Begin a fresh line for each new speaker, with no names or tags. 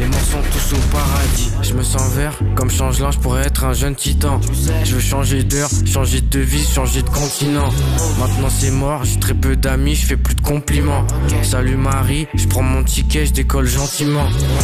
morts sont tous au paradis. Je me sens vert, comme changelant, je pourrais être un jeune titan. Je veux changer d'heure, changer de vie, changer de continent. Maintenant c'est mort, j'ai très peu d'amis, je fais plus de compliments. Salut Marie, je prends mon ticket, je décolle gentiment.